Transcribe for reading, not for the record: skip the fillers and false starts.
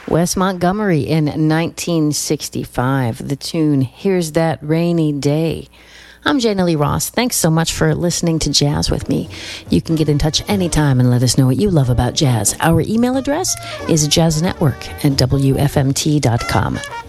Wes Montgomery in 1965. The tune, Here's That Rainy Day. I'm Jana Lee Ross. Thanks so much for listening to Jazz with me. You can get in touch anytime and let us know what you love about jazz. Our email address is jazznetwork@wfmt.com.